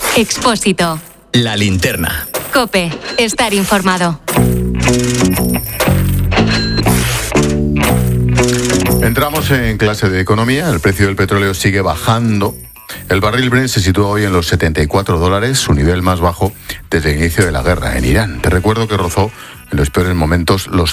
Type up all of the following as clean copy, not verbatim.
Expósito. La linterna. COPE. Estar informado. Entramos en clase de economía. El precio del petróleo sigue bajando. El barril Brent se sitúa hoy en los $74, su nivel más bajo desde el inicio de la guerra en Irán. Te recuerdo que rozó en los peores momentos los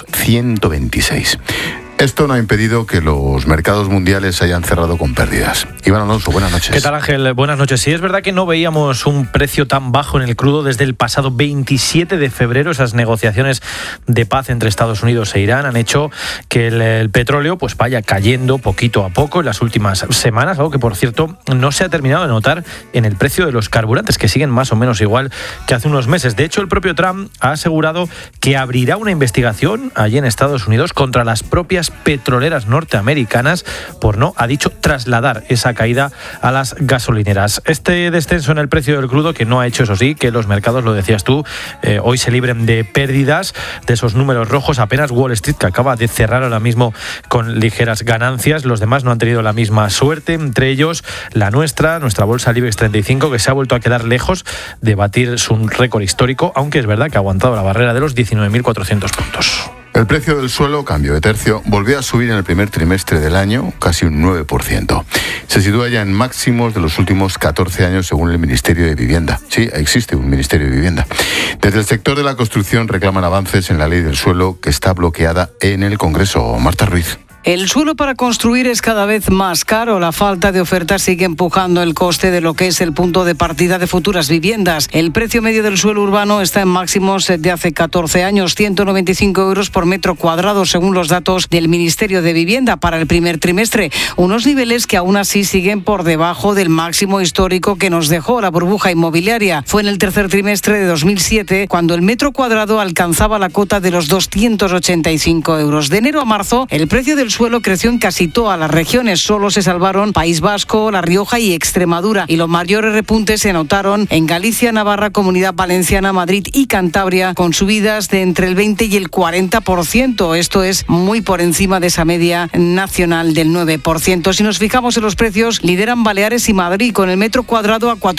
126. Esto no ha impedido que los mercados mundiales hayan cerrado con pérdidas. Iván Alonso, buenas noches. ¿Qué tal, Ángel? Buenas noches. Sí, es verdad que no veíamos un precio tan bajo en el crudo desde el pasado 27 de febrero. Esas negociaciones de paz entre Estados Unidos e Irán han hecho que el petróleo pues vaya cayendo poquito a poco en las últimas semanas, algo que, por cierto, no se ha terminado de notar en el precio de los carburantes, que siguen más o menos igual que hace unos meses. De hecho, el propio Trump ha asegurado que abrirá una investigación allí en Estados Unidos contra las propias petroleras norteamericanas por no, ha dicho, trasladar esa caída a las gasolineras. Este descenso en el precio del crudo, que no ha hecho, eso sí, que los mercados, lo decías tú, hoy se libren de pérdidas, de esos números rojos. Apenas Wall Street, que acaba de cerrar ahora mismo con ligeras ganancias. Los demás no han tenido la misma suerte, entre ellos la nuestra bolsa IBEX 35, que se ha vuelto a quedar lejos de batir su récord histórico, aunque es verdad que ha aguantado la barrera de los 19.400 puntos. El precio del suelo, cambio de tercio, volvió a subir en el primer trimestre del año, casi un 9%. Se sitúa ya en máximos de los últimos 14 años según el Ministerio de Vivienda. Sí, existe un Ministerio de Vivienda. Desde el sector de la construcción reclaman avances en la ley del suelo, que está bloqueada en el Congreso. Marta Ruiz. El suelo para construir es cada vez más caro. La falta de oferta sigue empujando el coste de lo que es el punto de partida de futuras viviendas. El precio medio del suelo urbano está en máximos de hace 14 años, 195 euros por metro cuadrado, según los datos del Ministerio de Vivienda para el primer trimestre. Unos niveles que aún así siguen por debajo del máximo histórico que nos dejó la burbuja inmobiliaria. Fue en el tercer trimestre de 2007 cuando el metro cuadrado alcanzaba la cota de los 285 euros. De enero a marzo, el precio del suelo creció en casi todas las regiones. Solo se salvaron País Vasco, La Rioja y Extremadura. Y los mayores repuntes se notaron en Galicia, Navarra, Comunidad Valenciana, Madrid y Cantabria, con subidas de entre el 20 y el 40%. Esto es muy por encima de esa media nacional del 9%. Si nos fijamos en los precios, lideran Baleares y Madrid, con el metro cuadrado a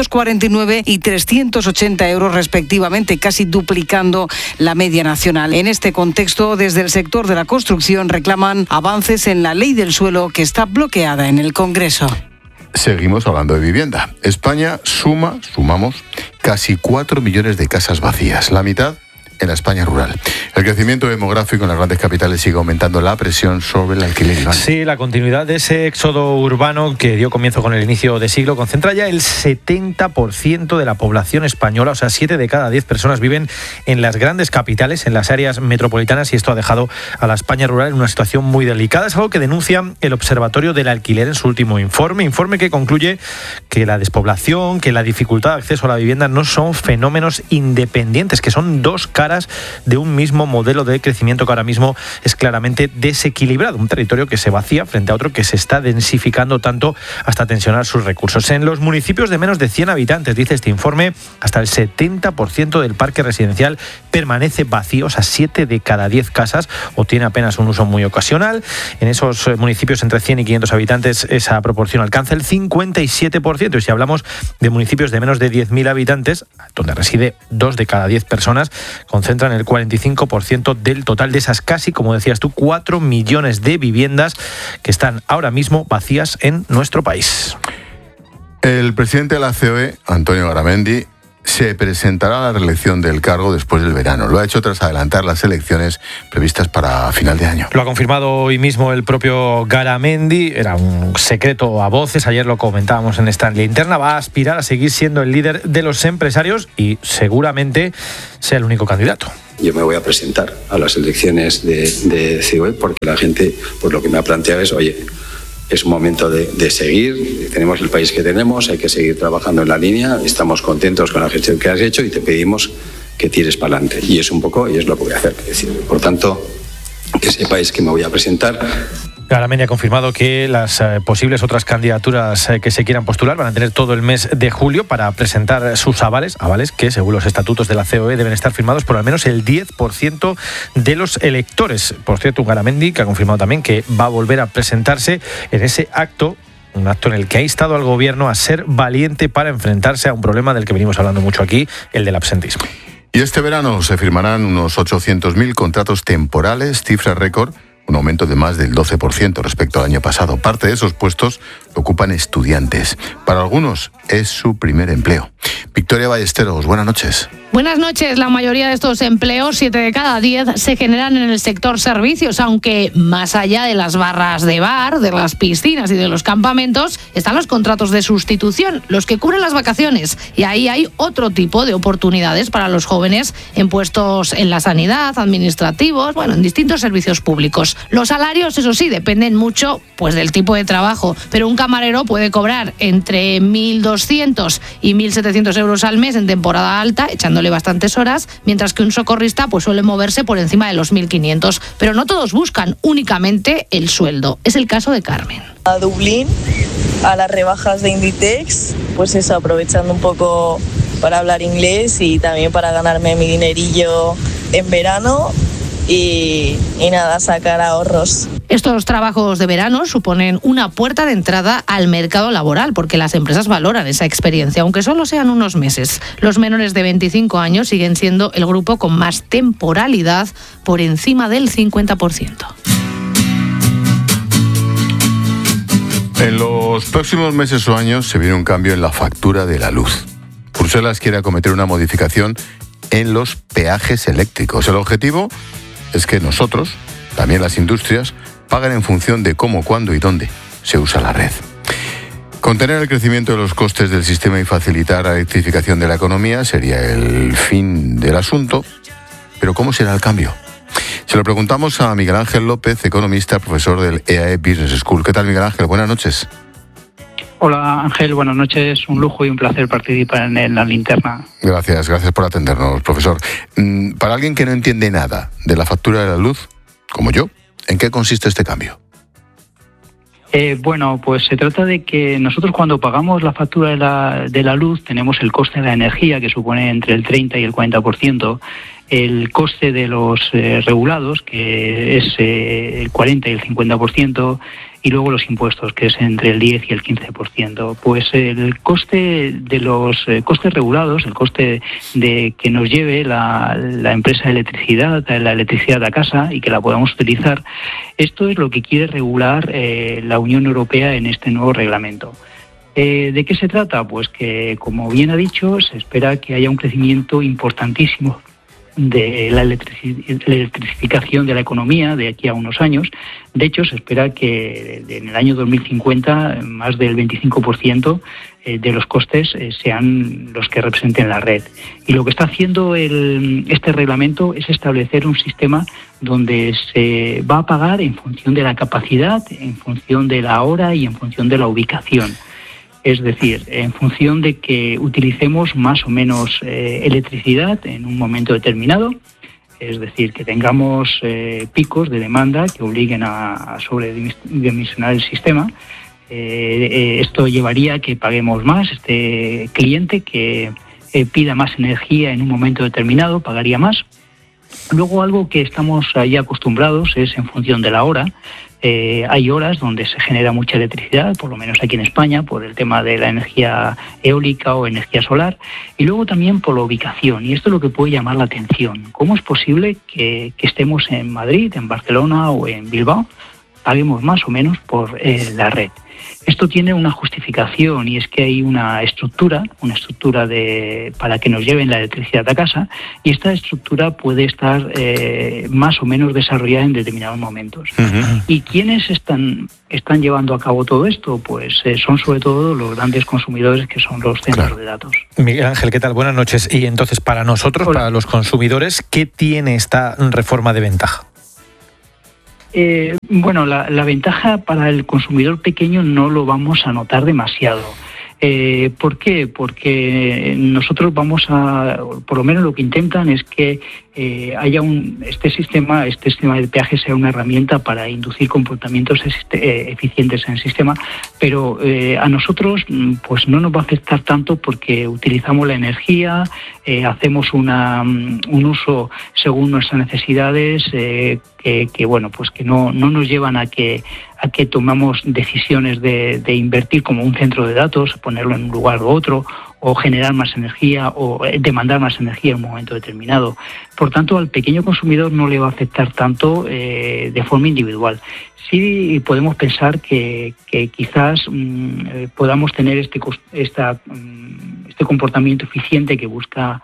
449 y 380 euros respectivamente, casi duplicando la media nacional. En este contexto, desde el sector de la construcción reclaman avances en la ley del suelo, que está bloqueada en el Congreso. Seguimos hablando de vivienda. España sumamos casi 4 millones de casas vacías, la mitad en la España rural. El crecimiento demográfico en las grandes capitales sigue aumentando la presión sobre el alquiler. Sí, la continuidad de ese éxodo urbano que dio comienzo con el inicio de siglo concentra ya el 70% de la población española, o sea, 7 de cada 10 personas viven en las grandes capitales, en las áreas metropolitanas, y esto ha dejado a la España rural en una situación muy delicada. Es algo que denuncia el Observatorio del Alquiler en su último informe que concluye que la despoblación, que la dificultad de acceso a la vivienda no son fenómenos independientes, que son dos caras de un mismo modelo de crecimiento que ahora mismo es claramente desequilibrado, un territorio que se vacía frente a otro que se está densificando tanto hasta tensionar sus recursos. En los municipios de menos de 100 habitantes, dice este informe, hasta el 70% del parque residencial permanece vacío, o sea, 7 de cada 10 casas, o tiene apenas un uso muy ocasional. En esos municipios entre 100 y 500 habitantes esa proporción alcanza el 57%, y si hablamos de municipios de menos de 10.000 habitantes, donde reside 2 de cada 10 personas, concentran el 45% del total de esas casi, como decías tú, 4 millones de viviendas que están ahora mismo vacías en nuestro país. El presidente de la COE, Antonio Garamendi, se presentará a la reelección del cargo después del verano. Lo ha hecho tras adelantar las elecciones previstas para final de año. Lo ha confirmado hoy mismo el propio Garamendi. Era un secreto a voces. Ayer lo comentábamos en esta linterna. Va a aspirar a seguir siendo el líder de los empresarios y seguramente sea el único candidato. Yo me voy a presentar a las elecciones de COE porque la gente, pues lo que me ha planteado es, oye, es un momento de seguir, tenemos el país que tenemos, hay que seguir trabajando en la línea, estamos contentos con la gestión que has hecho y te pedimos que tires para adelante. Y es un poco, y es lo que voy a hacer. Es decir, por tanto, que sepáis que me voy a presentar. Garamendi ha confirmado que las posibles otras candidaturas que se quieran postular van a tener todo el mes de julio para presentar sus avales que según los estatutos de la COE deben estar firmados por al menos el 10% de los electores. Por cierto, un Garamendi que ha confirmado también que va a volver a presentarse en ese acto un acto en el que ha instado al Gobierno a ser valiente para enfrentarse a un problema del que venimos hablando mucho aquí, el del absentismo. Y este verano se firmarán unos 800.000 contratos temporales, cifra récord, un aumento de más del 12% respecto al año pasado. Parte de esos puestos lo ocupan estudiantes. Para algunos es su primer empleo. Victoria Ballesteros, buenas noches. Buenas noches. La mayoría de estos empleos, 7 de cada 10, se generan en el sector servicios, aunque más allá de las barras de bar, de las piscinas y de los campamentos, están los contratos de sustitución, los que cubren las vacaciones. Y ahí hay otro tipo de oportunidades para los jóvenes en puestos en la sanidad, administrativos, en distintos servicios públicos. Los salarios, eso sí, dependen mucho del tipo de trabajo, pero un camarero puede cobrar entre 1.200 y 1.700 euros al mes en temporada alta, echándole bastantes horas, mientras que un socorrista suele moverse por encima de los 1.500. Pero no todos buscan únicamente el sueldo. Es el caso de Carmen. A Dublín, a las rebajas de Inditex, eso, aprovechando un poco para hablar inglés y también para ganarme mi dinerillo en verano y nada, sacar ahorros. Estos trabajos de verano suponen una puerta de entrada al mercado laboral, porque las empresas valoran esa experiencia, aunque solo sean unos meses. Los menores de 25 años siguen siendo el grupo con más temporalidad, por encima del 50%. En los próximos meses o años se viene un cambio en la factura de la luz. Bruselas quiere acometer una modificación en los peajes eléctricos. El objetivo es que nosotros, también las industrias, pagan en función de cómo, cuándo y dónde se usa la red. Contener el crecimiento de los costes del sistema y facilitar la electrificación de la economía sería el fin del asunto, pero ¿cómo será el cambio? Se lo preguntamos a Miguel Ángel López, economista, profesor del EAE Business School. ¿Qué tal, Miguel Ángel? Buenas noches. Hola Ángel, buenas noches. Un lujo y un placer participar en la linterna. Gracias por atendernos, profesor. Para alguien que no entiende nada de la factura de la luz, como yo, ¿en qué consiste este cambio? Se trata de que nosotros cuando pagamos la factura de la luz tenemos el coste de la energía, que supone entre el 30 y el 40%, el coste de los regulados, que es el 40 y el 50%, y luego los impuestos, que es entre el 10 y el 15%. El coste de los costes regulados, el coste de que nos lleve la empresa de electricidad, la electricidad a casa y que la podamos utilizar, esto es lo que quiere regular la Unión Europea en este nuevo reglamento. ¿De qué se trata? Que, como bien ha dicho, se espera que haya un crecimiento importantísimo de la electrificación de la economía de aquí a unos años. De hecho, se espera que en el año 2050 más del 25% de los costes sean los que representen la red. Y lo que está haciendo este reglamento es establecer un sistema donde se va a pagar en función de la capacidad, en función de la hora y en función de la ubicación. Es decir, en función de que utilicemos más o menos electricidad en un momento determinado, es decir, que tengamos picos de demanda que obliguen a sobredimensionar el sistema. Esto llevaría a que paguemos más. Este cliente que pida más energía en un momento determinado pagaría más. Luego, algo que estamos ahí acostumbrados es en función de la hora. Hay horas donde se genera mucha electricidad, por lo menos aquí en España, por el tema de la energía eólica o energía solar, y luego también por la ubicación. Y esto es lo que puede llamar la atención. ¿Cómo es posible que estemos en Madrid, en Barcelona o en Bilbao, paguemos más o menos por la red? Esto tiene una justificación, y es que hay una estructura para que nos lleven la electricidad a casa, y esta estructura puede estar más o menos desarrollada en determinados momentos. Uh-huh. ¿Y quiénes están llevando a cabo todo esto? Son sobre todo los grandes consumidores, que son los centros de datos. Miguel Ángel, ¿qué tal? Buenas noches. Y entonces, para nosotros, Hola. Para los consumidores, ¿qué tiene esta reforma de ventaja? La ventaja para el consumidor pequeño no lo vamos a notar demasiado. ¿Por qué? Porque nosotros por lo menos lo que intentan es que haya este sistema de peaje sea una herramienta para inducir comportamientos eficientes en el sistema, pero a nosotros pues no nos va a afectar tanto porque utilizamos la energía, hacemos un uso según nuestras necesidades que bueno, pues que no nos llevan a que tomamos decisiones de invertir como un centro de datos, ponerlo en un lugar u otro, o generar más energía o demandar más energía en un momento determinado. Por tanto, al pequeño consumidor no le va a afectar tanto de forma individual. Sí podemos pensar que quizás podamos tener este comportamiento eficiente que busca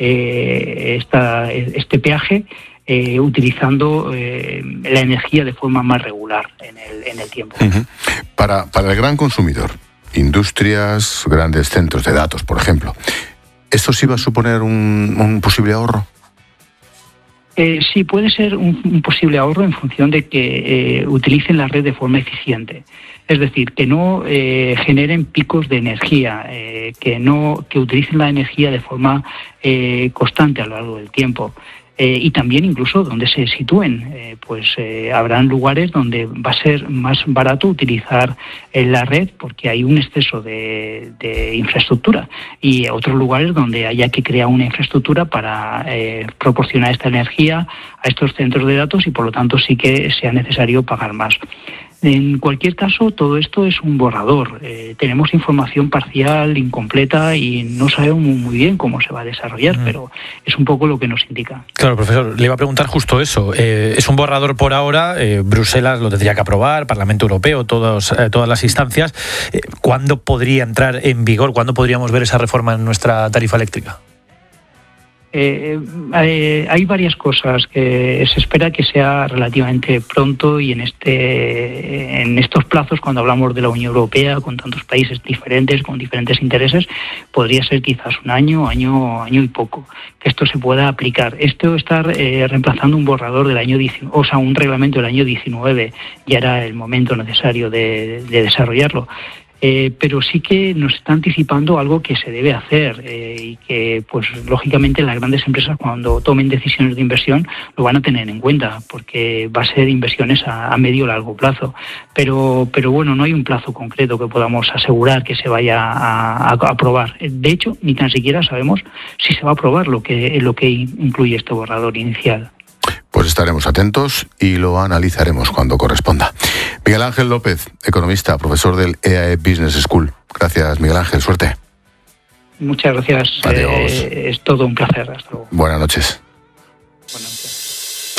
este peaje, utilizando la energía de forma más regular en el tiempo. Uh-huh. Para el gran consumidor, industrias, grandes centros de datos, por ejemplo, ¿esto sí va a suponer un posible ahorro? Sí, puede ser un posible ahorro en función de que utilicen la red de forma eficiente. Es decir, que no generen picos de energía, que utilicen la energía de forma constante a lo largo del tiempo. Y también incluso donde se sitúen, habrán lugares donde va a ser más barato utilizar la red porque hay un exceso de infraestructura, y otros lugares donde haya que crear una infraestructura para proporcionar esta energía a estos centros de datos, y por lo tanto sí que sea necesario pagar más. En cualquier caso, todo esto es un borrador. Tenemos información parcial, incompleta, y no sabemos muy bien cómo se va a desarrollar, pero es un poco lo que nos indica. Claro, profesor, le iba a preguntar justo eso. Es un borrador por ahora, Bruselas lo tendría que aprobar, Parlamento Europeo, todas las instancias. ¿Cuándo podría entrar en vigor? ¿Cuándo podríamos ver esa reforma en nuestra tarifa eléctrica? Hay varias cosas que se espera que sea relativamente pronto, y en estos plazos, cuando hablamos de la Unión Europea, con tantos países diferentes, con diferentes intereses, podría ser quizás un año y poco que esto se pueda aplicar. Esto está reemplazando un borrador del año 19, o sea, un reglamento del año 19, ya era el momento necesario de desarrollarlo. Pero sí que nos está anticipando algo que se debe hacer, y que, pues lógicamente, las grandes empresas, cuando tomen decisiones de inversión, lo van a tener en cuenta, porque va a ser inversiones a medio o largo plazo. Pero bueno, no hay un plazo concreto que podamos asegurar que se vaya a aprobar. De hecho, ni tan siquiera sabemos si se va a aprobar lo que incluye este borrador inicial. Pues estaremos atentos y lo analizaremos cuando corresponda. Miguel Ángel López, economista, profesor del EAE Business School. Gracias, Miguel Ángel. Suerte. Muchas gracias. Adiós. Es todo un placer. Hasta luego. Buenas noches. Buenas noches.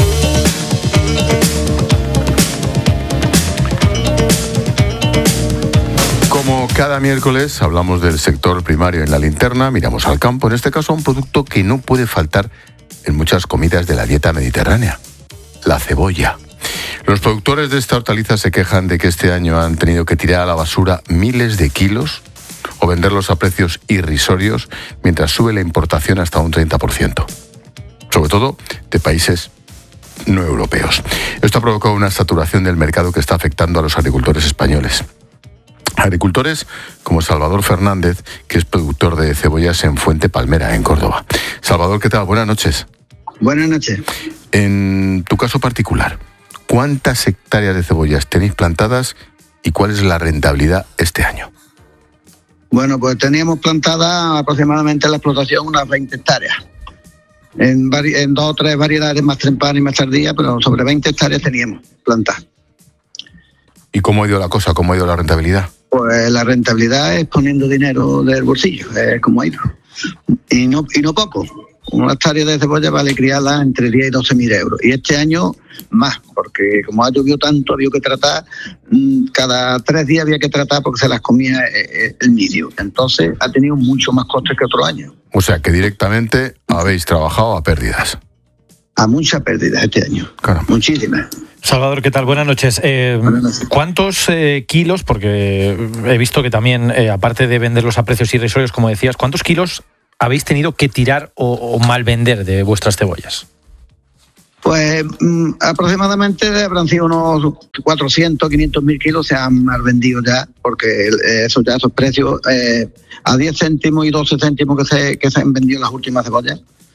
Como cada miércoles hablamos del sector primario en la linterna, miramos al campo, en este caso a un producto que no puede faltar en muchas comidas de la dieta mediterránea: la cebolla. Los productores de esta hortaliza se quejan de que este año han tenido que tirar a la basura miles de kilos o venderlos a precios irrisorios, mientras sube la importación hasta un 30%, sobre todo de países no europeos. Esto ha provocado una saturación del mercado que está afectando a los agricultores españoles. Agricultores como Salvador Fernández, que es productor de cebollas en Fuente Palmera, en Córdoba. Salvador, ¿qué tal? Buenas noches. Buenas noches. En tu caso particular, ¿cuántas hectáreas de cebollas tenéis plantadas y cuál es la rentabilidad este año? Bueno, pues teníamos plantada aproximadamente en la explotación unas 20 hectáreas. En 2 o 3 variedades, más temprana y más tardía, pero sobre 20 hectáreas teníamos plantadas. ¿Y cómo ha ido la cosa? ¿Cómo ha ido la rentabilidad? Pues la rentabilidad es poniendo dinero del bolsillo, es como ha ido. Y no poco. Una hectárea de cebolla vale criarla entre 10 y 12.000 euros. Y este año más, porque como ha llovido tanto, había que tratar, cada 3 días había que tratar porque se las comía el mildio. Entonces ha tenido mucho más costes que otro año. O sea que directamente habéis trabajado a pérdidas. A muchas pérdidas este año. Caramba. Muchísimas. Salvador, ¿qué tal? Buenas noches. ¿Cuántos kilos, porque he visto que también, aparte de venderlos a precios irrisorios, como decías, ¿cuántos kilos habéis tenido que tirar o mal vender de vuestras cebollas? Pues aproximadamente habrán sido unos 400, 500.000 kilos se han mal vendido ya, porque esos precios a 10 céntimos y 12 céntimos que se han vendido las últimas cebollas,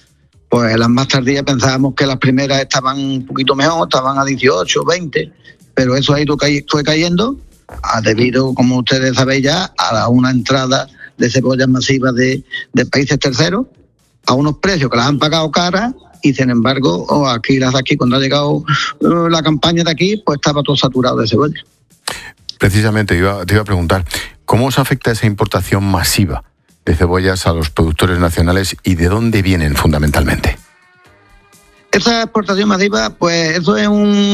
Pues las más tardías pensábamos que las primeras estaban un poquito mejor, estaban a 18, 20, pero eso ha ido fue cayendo debido, como ustedes saben ya, a una entrada de cebollas masivas de países terceros a unos precios que las han pagado caras, y sin embargo aquí cuando ha llegado la campaña de aquí, pues estaba todo saturado de cebolla. Precisamente te iba a preguntar, ¿cómo os afecta esa importación masiva de cebollas a los productores nacionales y de dónde vienen fundamentalmente? Esa exportación masiva, pues eso es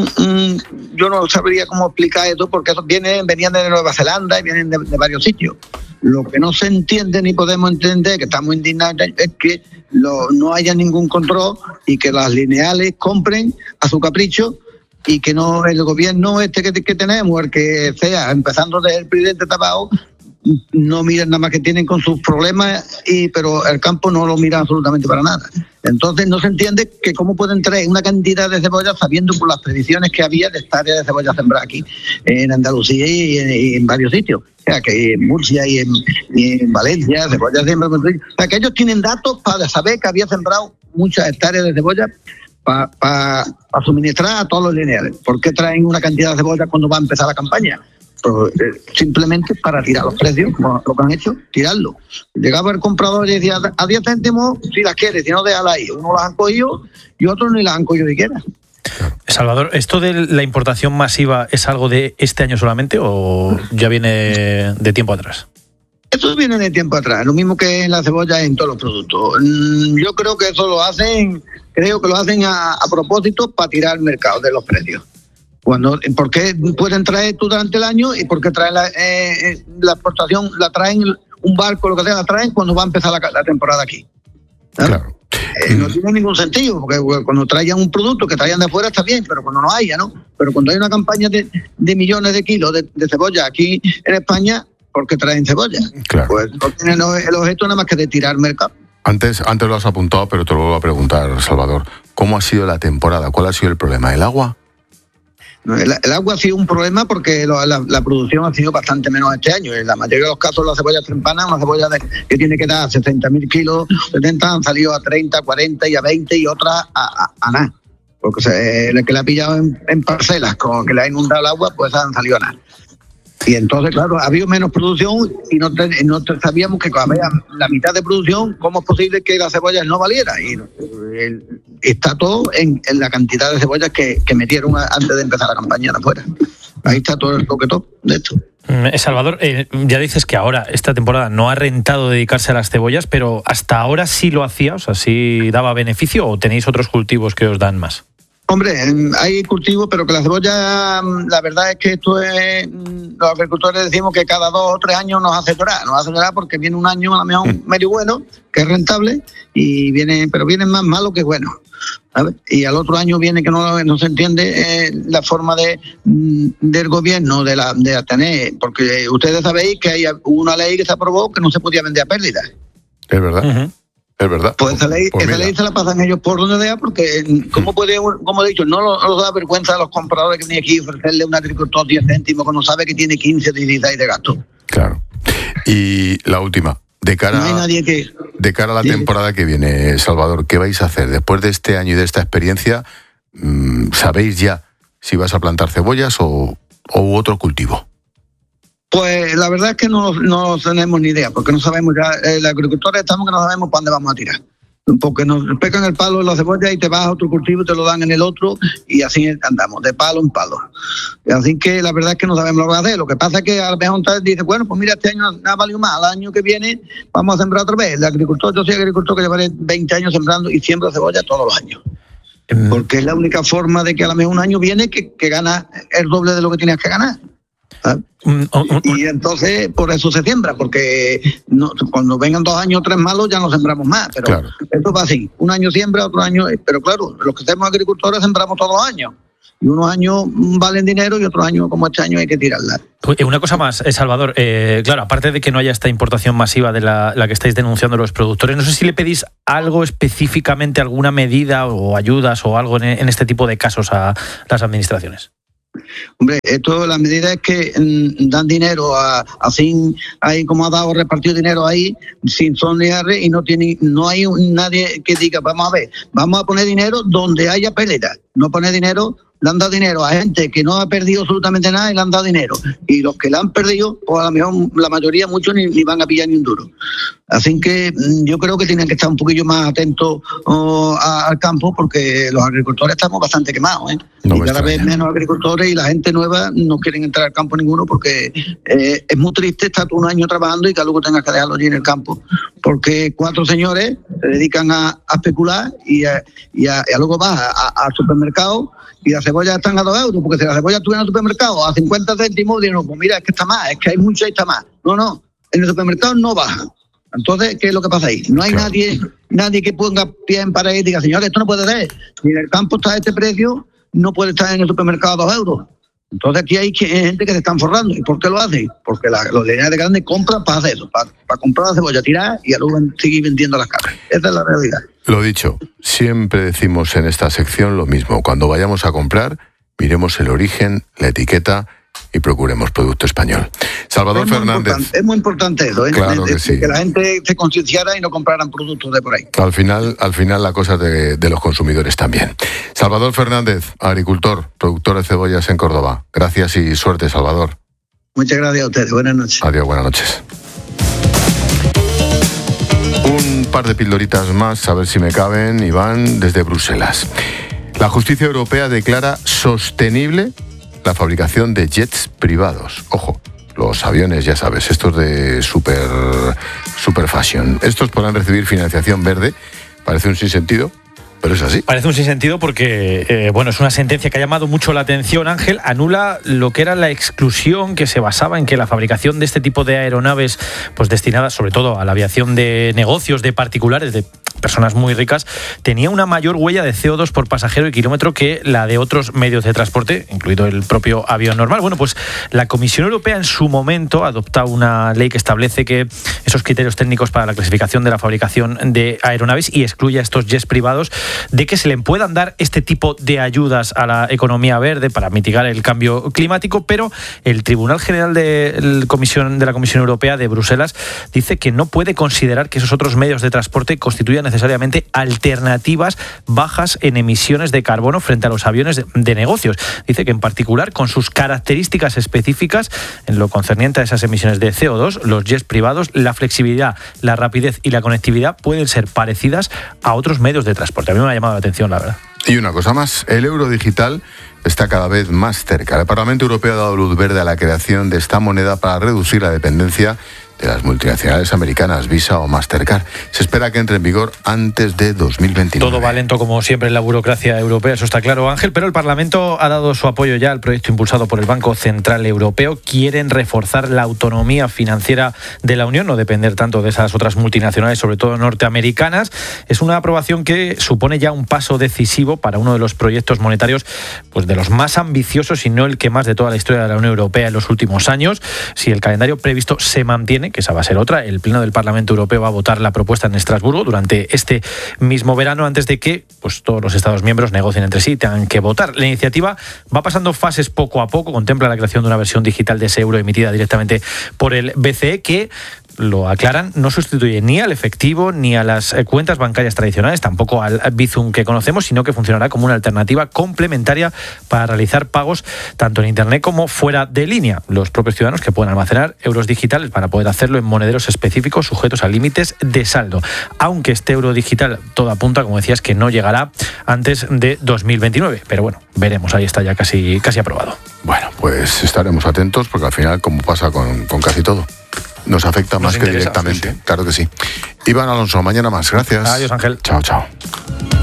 yo no sabría cómo explicar eso, porque eso venían de Nueva Zelanda y vienen de varios sitios. Lo que no se entiende ni podemos entender, que estamos indignados, es que no haya ningún control y que las lineales compren a su capricho, y que no el gobierno que tenemos, el que sea, empezando desde el presidente Tabao, no miran nada más que tienen con sus problemas, pero el campo no lo mira absolutamente para nada. Entonces no se entiende que cómo pueden traer una cantidad de cebollas sabiendo por las previsiones que había de esta área de cebolla sembrada aquí en Andalucía y en varios sitios. O sea, que en Murcia y en Valencia, cebolla sembrada. O sea, que ellos tienen datos para saber que había sembrado muchas hectáreas de cebolla para suministrar a todos los lineales. ¿Por qué traen una cantidad de cebolla cuando va a empezar la campaña? Pues, simplemente para tirar los precios, como lo que han hecho, tirarlo. Llegaba el comprador y decía, a 10 céntimos si las quieres, si no, déjala ahí. Uno las han cogido y otros ni las han cogido siquiera. Salvador, ¿esto de la importación masiva es algo de este año solamente o ya viene de tiempo atrás? Eso viene de tiempo atrás, lo mismo que en la cebolla y en todos los productos. Yo creo que eso lo hacen a propósito para tirar el mercado de los precios. ¿Por qué pueden traer tú durante el año y por qué traen la exportación, la traen un barco, lo que sea, la traen cuando va a empezar la temporada aquí? ¿Ah? Claro. No tiene ningún sentido, porque cuando traigan un producto que traigan de afuera está bien, pero cuando no haya, ¿no? Pero cuando hay una campaña de millones de kilos de cebolla aquí en España, ¿por qué traen cebolla? Claro. Pues no tienen el objeto nada más que de tirar mercado. Antes lo has apuntado, pero te lo vuelvo a preguntar, Salvador. ¿Cómo ha sido la temporada? ¿Cuál ha sido el problema? ¿El agua? El agua ha sido un problema porque la producción ha sido bastante menos este año. En la mayoría de los casos, las cebollas trempanas, una cebolla que tiene que dar 60.000 kilos, 70, han salido a 30, 40 y a 20 y otras a nada. Porque el que la ha pillado en parcelas, con que le ha inundado el agua, pues han salido a nada. Y entonces, claro, ha habido menos producción y no sabíamos que había la mitad de producción, ¿cómo es posible que la cebolla no valiera? Y está todo en la cantidad de cebollas que metieron antes de empezar la campaña de afuera. Ahí está todo el toquetón de esto. Salvador, ya dices que ahora, esta temporada, no ha rentado dedicarse a las cebollas, pero hasta ahora sí lo hacía, o sea, sí daba beneficio, ¿o tenéis otros cultivos que os dan más? Hombre, hay cultivos, pero que la cebolla, la verdad es que esto es, los agricultores decimos que cada 2 o 3 años nos hace llorar porque viene un año a lo mejor medio bueno, que es rentable, pero viene más malo que bueno, ¿sabes? Y al otro año viene que no se entiende la forma del gobierno de tener, porque ustedes sabéis que hay una ley que se aprobó que no se podía vender a pérdida. Es verdad. Uh-huh. Es verdad. Pues esa ley se la pasan ellos por donde sea, porque como he dicho, no nos da vergüenza a los compradores que vienen aquí a ofrecerle a un agricultor 10 céntimos que no sabe que tiene 15 o 16 de gasto. Claro. Y la última, de cara a la temporada que viene, Salvador, ¿qué vais a hacer? Después de este año y de esta experiencia, ¿sabéis ya si vas a plantar cebollas o otro cultivo? Pues la verdad es que no tenemos ni idea, porque no sabemos ya, los agricultores estamos que no sabemos para dónde vamos a tirar. Porque nos pegan el palo en la cebolla y te vas a otro cultivo y te lo dan en el otro, y así andamos, de palo en palo. Así que la verdad es que no sabemos lo que hacer. Lo que pasa es que a lo mejor dice, bueno, pues mira, este año ha valido más, al año que viene vamos a sembrar otra vez. Yo soy agricultor que llevaré 20 años sembrando y siembro cebolla todos los años. Porque es la única forma de que a lo mejor un año viene que gana el doble de lo que tenías que ganar. Y entonces por eso se siembra, porque cuando vengan 2 años o 3 malos ya no sembramos más, pero claro, esto va así, un año siembra, otro año, pero claro, los que somos agricultores sembramos todos los años, y unos años valen dinero y otros años como este año hay que tirarla. Una cosa más, Salvador, claro, aparte de que no haya esta importación masiva de la que estáis denunciando los productores, no sé si le pedís algo específicamente, alguna medida o ayudas o algo en este tipo de casos a las administraciones. Hombre, esto, la medida es que dan dinero así, ahí como ha dado repartido dinero ahí, sin son ni arre, y no hay nadie que diga, vamos a ver, vamos a poner dinero donde haya pelea, no poner dinero. Le han dado dinero a gente que no ha perdido absolutamente nada y le han dado dinero. Y los que le han perdido, pues a lo mejor la mayoría, muchos, ni van a pillar ni un duro. Así que yo creo que tienen que estar un poquillo más atentos al campo, porque los agricultores estamos bastante quemados, ¿eh? No, y cada vez menos agricultores, y la gente nueva no quieren entrar al campo ninguno, porque es muy triste estar todo un año trabajando y que luego tengas que dejarlo allí en el campo. Porque 4 señores se dedican a especular y luego vas al supermercado y las cebollas están a 2 euros, porque si la cebolla estuviera en el supermercado a 50 céntimos, digo, pues mira, es que está más, es que hay mucha y está más. No, en el supermercado no baja. Entonces, ¿qué es lo que pasa ahí? No hay nadie que ponga pie en pared y diga, señores, esto no puede ser. Si en el campo está a este precio, no puede estar en el supermercado a 2 euros. Entonces aquí hay gente que se están forrando. ¿Y por qué lo hacen? Porque los lineales grandes compran para hacer eso, para comprar la cebolla, tirar y luego seguir vendiendo las carnes. Esa es la realidad. Lo dicho, siempre decimos en esta sección lo mismo. Cuando vayamos a comprar, miremos el origen, la etiqueta y procuremos producto español. Salvador Fernández. Es muy importante eso, ¿eh? Claro que sí. Que la gente se concienciara y no compraran productos de por ahí. Al final la cosa es de los consumidores también. Salvador Fernández, agricultor, productor de cebollas en Córdoba. Gracias y suerte, Salvador. Muchas gracias a ustedes. Buenas noches. Adiós, buenas noches. Un par de pildoritas más, a ver si me caben, Iván, desde Bruselas. La justicia europea declara sostenible la fabricación de jets privados. Ojo, los aviones, ya sabes, estos de super fashion. Estos podrán recibir financiación verde. Parece un sinsentido, pero es así. Parece un sinsentido porque, es una sentencia que ha llamado mucho la atención, Ángel. Anula lo que era la exclusión que se basaba en que la fabricación de este tipo de aeronaves, pues destinadas sobre todo a la aviación de negocios, de particulares, de personas muy ricas, tenía una mayor huella de CO2 por pasajero y kilómetro que la de otros medios de transporte, incluido el propio avión normal. Bueno, pues la Comisión Europea en su momento ha adoptado una ley que establece que esos criterios técnicos para la clasificación de la fabricación de aeronaves y excluye a estos jets privados de que se le puedan dar este tipo de ayudas a la economía verde para mitigar el cambio climático, pero el Tribunal General de la Comisión Europea de Bruselas dice que no puede considerar que esos otros medios de transporte constituyan necesariamente alternativas bajas en emisiones de carbono frente a los aviones de negocios. Dice que en particular con sus características específicas en lo concerniente a esas emisiones de CO2, los jets privados, la flexibilidad, la rapidez y la conectividad pueden ser parecidas a otros medios de transporte. A mí me ha llamado la atención, la verdad. Y una cosa más, el euro digital está cada vez más cerca. El Parlamento Europeo ha dado luz verde a la creación de esta moneda para reducir la dependencia de las multinacionales americanas Visa o Mastercard. Se espera que entre en vigor antes de 2029. Todo va lento como siempre en la burocracia europea, eso está claro, Ángel, pero el Parlamento ha dado su apoyo ya al proyecto impulsado por el Banco Central Europeo. Quieren reforzar la autonomía financiera de la Unión, no depender tanto de esas otras multinacionales, sobre todo norteamericanas. Es una aprobación que supone ya un paso decisivo para uno de los proyectos monetarios, pues de los más ambiciosos y no el que más de toda la historia de la Unión Europea en los últimos años. Si el calendario previsto se mantiene, que esa va a ser otra, el Pleno del Parlamento Europeo va a votar la propuesta en Estrasburgo durante este mismo verano antes de que pues todos los Estados miembros negocien entre sí y tengan que votar. La iniciativa va pasando fases poco a poco, contempla la creación de una versión digital de ese euro emitida directamente por el BCE que, lo aclaran, no sustituye ni al efectivo ni a las cuentas bancarias tradicionales, tampoco al Bizum que conocemos, sino que funcionará como una alternativa complementaria para realizar pagos tanto en Internet como fuera de línea. Los propios ciudadanos que pueden almacenar euros digitales van a poder hacerlo en monederos específicos sujetos a límites de saldo. Aunque este euro digital, todo apunta, como decías, que no llegará antes de 2029. Pero bueno, veremos, ahí está ya casi aprobado. Bueno, pues estaremos atentos porque al final, como pasa con casi todo, nos afecta más que directamente. Sí. Claro que sí. Iván Alonso, mañana más. Gracias. Adiós, Ángel. Chao, chao.